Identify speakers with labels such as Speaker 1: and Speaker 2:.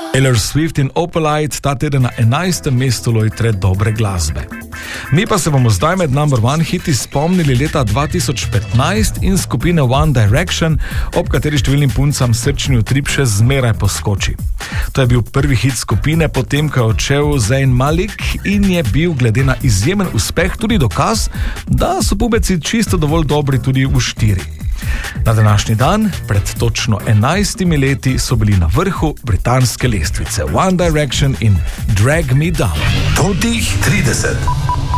Speaker 1: Taylor Swift in Opalite ta teden na 11. mestu lojtre dobre glasbe. Mi pa se bomo zdaj med number one hiti spomnili leta 2015 in skupine One Direction, ob kateri številnim puncam srčni utrip še zmeraj poskoči. To je bil prvi hit skupine, potem ko je odšel Zayn Malik in je bil glede na izjemen uspeh tudi dokaz, da so pubeci čisto dovolj dobri tudi v štiri. Na današnji dan, pred točno 11 leti, so bili na vrhu britanske lestvice One Direction in Drag Me Down.
Speaker 2: Totih 30.